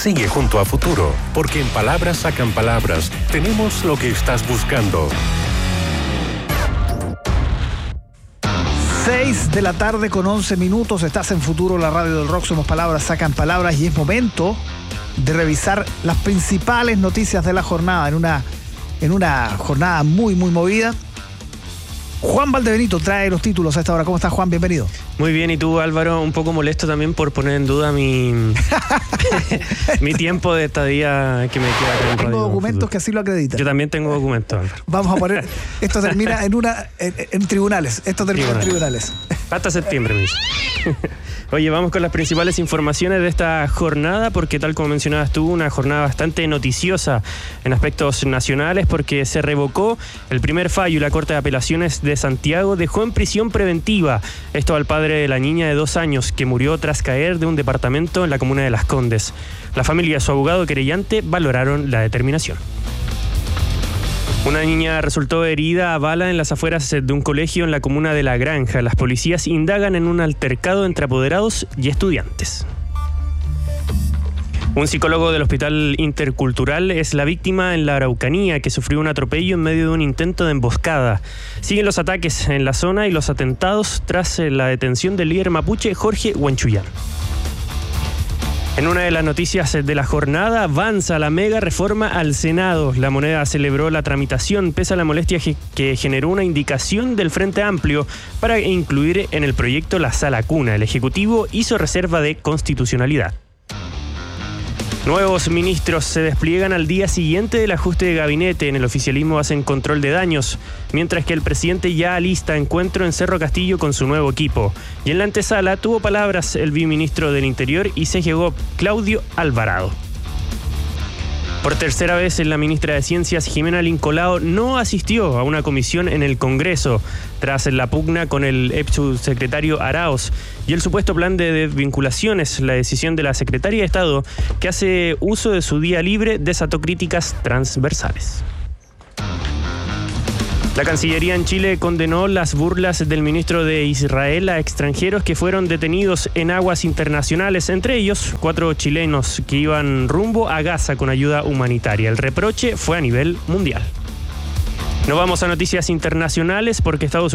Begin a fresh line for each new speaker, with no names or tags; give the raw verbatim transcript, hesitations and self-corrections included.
Sigue junto a Futuro, porque en Palabras Sacan Palabras tenemos lo que estás buscando.
seis de la tarde con once minutos, estás en Futuro, la radio del rock, somos Palabras Sacan Palabras y es momento de revisar las principales noticias de la jornada en una, en una jornada muy muy movida. Juan Valdebenito trae los títulos a esta hora. ¿Cómo estás, Juan? Bienvenido.
Muy bien, y tú, Álvaro, un poco molesto también por poner en duda mi mi tiempo de estadía que me queda acá en
Tengo
Radio
documentos
Futuro.
que así lo acreditan.
Yo también tengo documentos, Álvaro.
Vamos a poner, esto termina en una en, en tribunales, esto termina en tribunales.
Hasta septiembre, me dice. Oye, vamos con las principales informaciones de esta jornada, porque tal como mencionabas tú, una jornada bastante noticiosa en aspectos nacionales, porque se revocó el primer fallo y la Corte de Apelaciones de Santiago dejó en prisión preventiva esto al padre de la niña de dos años que murió tras caer de un departamento en la comuna de Las Condes. La familia y su abogado querellante valoraron la determinación. Una niña resultó herida a bala en las afueras de un colegio en la comuna de La Granja. Las policías indagan en un altercado entre apoderados y estudiantes. Un psicólogo del Hospital Intercultural es la víctima en la Araucanía que sufrió un atropello en medio de un intento de emboscada. Siguen los ataques en la zona y los atentados tras la detención del líder mapuche Jorge Huanchuyán. En una de las noticias de la jornada, avanza la mega reforma al Senado. La Moneda celebró la tramitación pese a la molestia que generó una indicación del Frente Amplio para incluir en el proyecto la sala cuna. El Ejecutivo hizo reserva de constitucionalidad. Nuevos ministros se despliegan al día siguiente del ajuste de gabinete. En el oficialismo hacen control de daños, mientras que el presidente ya alista encuentro en Cerro Castillo con su nuevo equipo. Y en la antesala tuvo palabras el viceministro del Interior y C G G O P, Claudio Alvarado. Por tercera vez, la ministra de Ciencias, Jimena Lincolao, no asistió a una comisión en el Congreso tras la pugna con el ex subsecretario Arauz y el supuesto plan de desvinculaciones. La decisión de la secretaria de Estado, que hace uso de su día libre, desató críticas transversales. La Cancillería en Chile condenó las burlas del ministro de Israel a extranjeros que fueron detenidos en aguas internacionales, entre ellos cuatro chilenos que iban rumbo a Gaza con ayuda humanitaria. El reproche fue a nivel mundial. Nos vamos a noticias internacionales porque Estados